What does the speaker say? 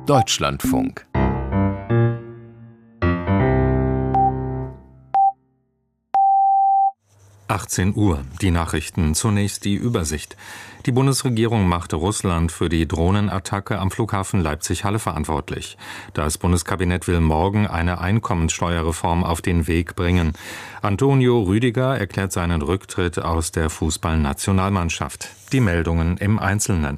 Deutschlandfunk. Uhr, die Nachrichten. Zunächst die Übersicht. Die Bundesregierung machte Russland für die Drohnenattacke am Flughafen Leipzig-Halle verantwortlich. Das Bundeskabinett will morgen eine Einkommensteuerreform auf den Weg bringen. Antonio Rüdiger erklärt seinen Rücktritt aus der Fußballnationalmannschaft. Die Meldungen im Einzelnen.